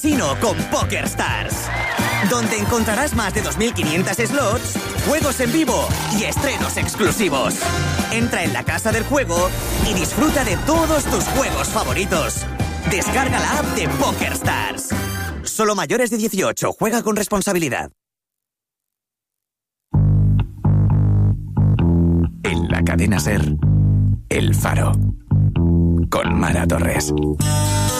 Chino con PokerStars, donde encontrarás más de 2.500 slots, juegos en vivo y estrenos exclusivos. Entra en la casa del juego y disfruta de todos tus juegos favoritos. Descarga la app de PokerStars. Solo mayores de 18. Juega con responsabilidad. En la cadena SER, El Faro, con Mara Torres.